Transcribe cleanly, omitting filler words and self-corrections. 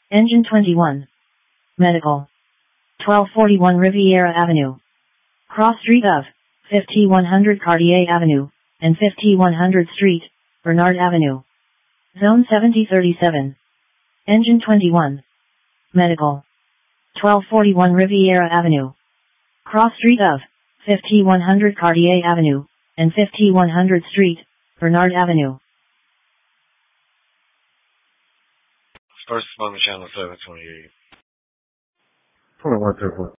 Engine 21. Medical. 1241 Riviera Avenue. Cross street of 5100 Cartier Avenue and 5100 Street, Bernard Avenue. Zone 7037. Engine 21. Medical. 1241 Riviera Avenue. Cross street of 5100 Cartier Avenue and 5100 Street, Bernard Avenue. First on the channel 728. 2134.